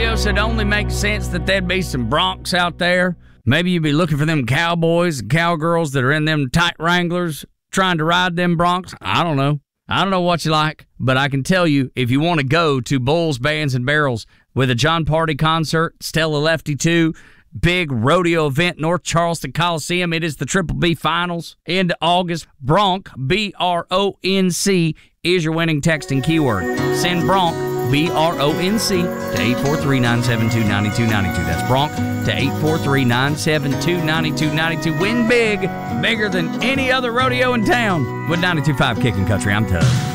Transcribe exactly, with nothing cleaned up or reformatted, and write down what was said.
rodeo, so it only makes sense that there'd be some broncs out there. Maybe you'd be looking for them cowboys and cowgirls that are in them tight Wranglers trying to ride them broncs. I don't know. I don't know what you like, but I can tell you, if you want to go to Bulls, Bands, and Barrels with a John Party concert, Stella Lefty two, big rodeo event, North Charleston Coliseum, it is the Triple B Finals into August. Bronc, B R O N C, is your winning texting keyword. Send Bronc, B R O N C, to eight four three, nine seven two, nine two nine two. That's Bronc to eight four three, nine seven two, nine two nine two. Win big, bigger than any other rodeo in town with ninety-two point five Kickin' Country. I'm Tug.